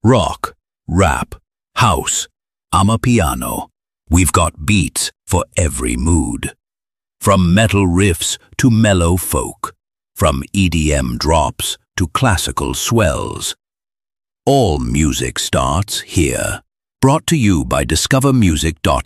Rock, rap, house, amapiano. We've got beats for every mood. From metal riffs to mellow folk. From EDM drops to classical swells. All music starts here. Brought to you by discovermusic.se.